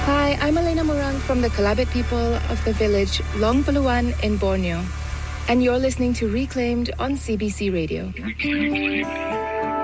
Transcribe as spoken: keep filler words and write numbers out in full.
Hi, I'm Elena Morang from the Kalabit people of the village Long Puluan in Borneo, and you're listening to Reclaimed on C B C Radio.